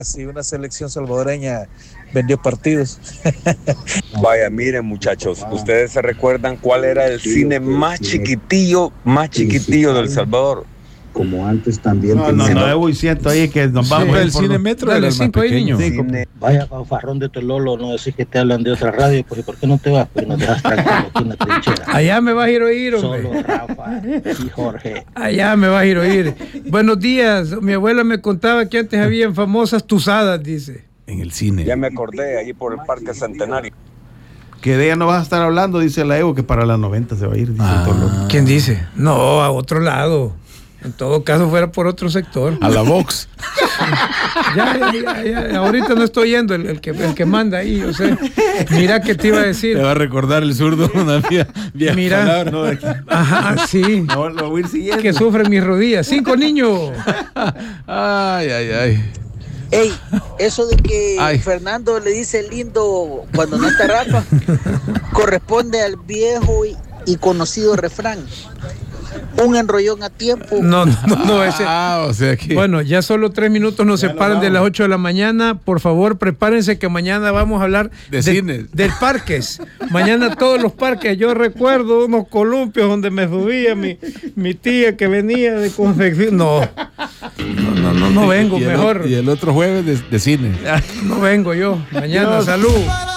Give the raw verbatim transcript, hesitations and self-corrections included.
Si una selección salvadoreña vendió partidos. Vaya, miren muchachos, ¿ustedes se recuerdan cuál era el cine más chiquitillo, más chiquitillo del Salvador? Como antes también. No, no, no, Evo, y siento ahí que nos vamos. Sí, el cine metro era el más pequeño. Cine. Vaya, farrón de Tololo, no decís que te hablan de otra radio, pues ¿por qué no te vas? Pues no te vas tranquilo aquí en la trinchera. Allá me vas a ir a oír, hombre. Solo Rafa y Jorge. Allá me vas a ir a oír. Buenos días, mi abuela me contaba que antes habían famosas tusadas, dice. En el cine. Ya me acordé, ahí por el Parque Centenario. Que de ella no vas a estar hablando, dice la Evo, que para las noventa se va a ir, dice Ah. Tololo. ¿Quién dice? No, a otro lado. En todo caso fuera por otro sector. A la Vox. Ya, ya, ya, ya. Ahorita no estoy yendo el, el, que, el que manda ahí, o sea, mira qué te iba a decir. Te va a recordar el zurdo una vieja, vieja Mira. palabra, ¿no? De aquí. Ajá, sí. No, lo voy a ir siguiendo. Que sufren mis rodillas. Cinco niños. Ay, ay, ay. Ey, eso de que Ay. Fernando le dice lindo cuando no está Rafa, corresponde al viejo y, y conocido refrán. Un enrollón a tiempo. No, no, no, no, ese. Ah, o sea que. Bueno, ya solo tres minutos nos Ya separan lo de las vamos. ocho de la mañana. Por favor, prepárense que mañana vamos a hablar De cine. del parques. Mañana todos los parques. Yo recuerdo unos columpios donde me subía mi, mi tía que venía de confección. No, no, no, no, no vengo, y el, mejor. Y el otro jueves de, de cine. No vengo yo. Mañana, Dios. salud.